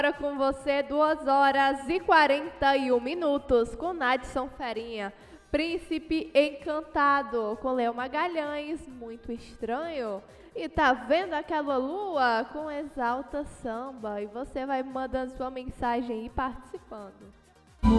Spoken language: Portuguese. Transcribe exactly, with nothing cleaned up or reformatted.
Agora com você, duas horas e quarenta e um minutos, com Nadson Ferinha. Príncipe Encantado, com Léo Magalhães, Muito Estranho. E tá vendo aquela lua com Exalta Samba. E você vai mandando sua mensagem e participando.